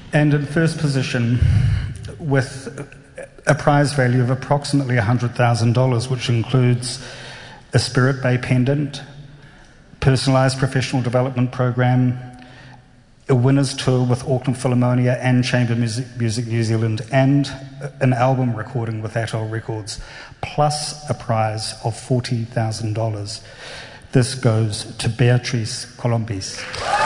And in first position, with a prize value of approximately $100,000, which includes a Spirit Bay pendant, personalised professional development program, a winner's tour with Auckland Philharmonia and Chamber Music New Zealand, and an album recording with Atoll Records, plus a prize of $40,000. This goes to Beatrice Colombis.